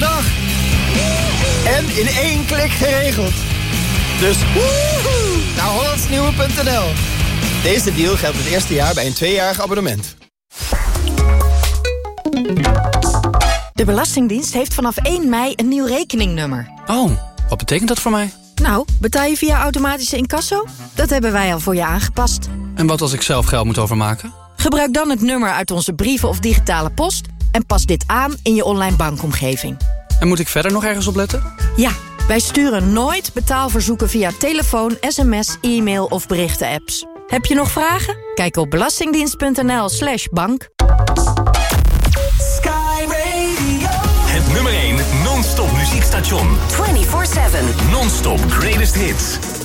dag. En in 1 klik geregeld. Dus naar hollandsnieuwe.nl. Deze deal geldt het eerste jaar bij een 2-jarig abonnement. De Belastingdienst heeft vanaf 1 mei een nieuw rekeningnummer. Oh, wat betekent dat voor mij? Nou, betaal je via automatische incasso? Dat hebben wij al voor je aangepast. En wat als ik zelf geld moet overmaken? Gebruik dan het nummer uit onze brieven of digitale post en pas dit aan in je online bankomgeving. En moet ik verder nog ergens op letten? Ja, wij sturen nooit betaalverzoeken via telefoon, sms, e-mail of berichten-apps. Heb je nog vragen? Kijk op belastingdienst.nl/bank. Sky Radio. Het nummer 1 non-stop muziekstation. 24/7. Non-stop greatest hits.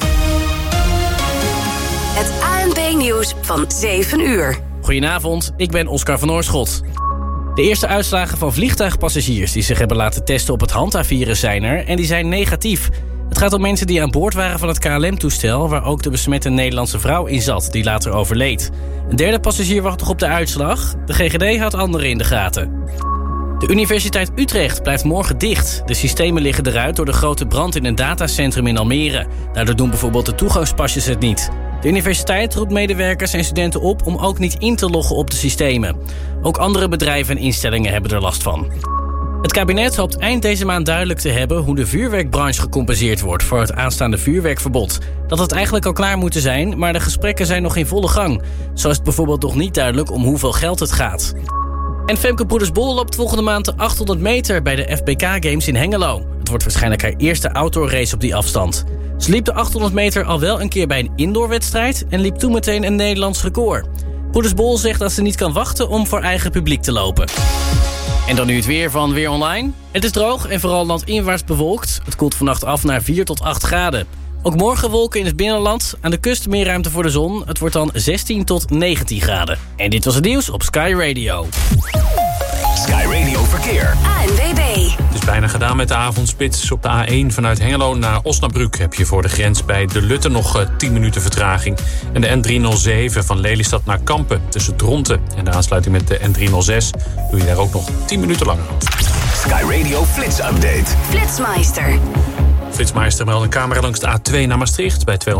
Het ANP-nieuws van 7 uur. Goedenavond, ik ben Oscar van Oorschot. De eerste uitslagen van vliegtuigpassagiers die zich hebben laten testen op het hantavirus zijn er en die zijn negatief. Het gaat om mensen die aan boord waren van het KLM-toestel... waar ook de besmette Nederlandse vrouw in zat, die later overleed. Een derde passagier wacht nog op de uitslag. De GGD houdt anderen in de gaten. De Universiteit Utrecht blijft morgen dicht. De systemen liggen eruit door de grote brand in een datacentrum in Almere. Daardoor doen bijvoorbeeld de toegangspasjes het niet. De universiteit roept medewerkers en studenten op om ook niet in te loggen op de systemen. Ook andere bedrijven en instellingen hebben er last van. Het kabinet hoopt eind deze maand duidelijk te hebben hoe de vuurwerkbranche gecompenseerd wordt voor het aanstaande vuurwerkverbod. Dat had eigenlijk al klaar moeten zijn, maar de gesprekken zijn nog in volle gang. Zo is het bijvoorbeeld nog niet duidelijk om hoeveel geld het gaat. En Femke Poedersbol loopt volgende maand de 800 meter bij de FBK Games in Hengelo. Het wordt waarschijnlijk haar eerste outdoorrace op die afstand. Ze liep de 800 meter al wel een keer bij een indoorwedstrijd en liep toen meteen een Nederlands record. Poedersbol zegt dat ze niet kan wachten om voor eigen publiek te lopen. En dan nu het weer van Weer Online. Het is droog en vooral landinwaarts bewolkt. Het koelt vannacht af naar 4 tot 8 graden. Ook morgen wolken in het binnenland. Aan de kust meer ruimte voor de zon. Het wordt dan 16 tot 19 graden. En dit was het nieuws op Sky Radio. Sky Radio Verkeer. ANWB. Het is bijna gedaan met de avondspits. Op de A1 vanuit Hengelo naar Osnabrück heb je voor de grens bij De Lutte nog 10 minuten vertraging. En de N307 van Lelystad naar Kampen tussen Dronten en de aansluiting met de N306 doe je daar ook nog 10 minuten langer aan. Sky Radio Flits Update. Flitsmeister. Flitsmeister meldt een camera langs de A2 naar Maastricht bij 237,7.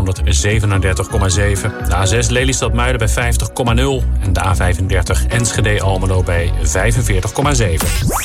De A6 Lelystad-Muiden bij 50,0. En de A35 Enschede-Almelo bij 45,7.